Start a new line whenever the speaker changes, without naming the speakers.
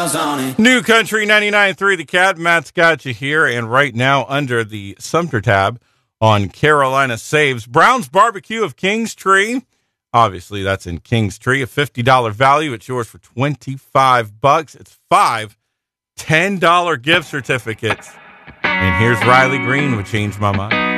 New Country 99.3 The Cat. Matt's got you here. And right now, under the Sumter tab on Carolina Saves, Brown's Barbecue of Kings Tree. Obviously, that's in Kings Tree. A $50 value. It's yours for $25. It's 5 $10 gift certificates. And here's Riley Green with Change My Mind.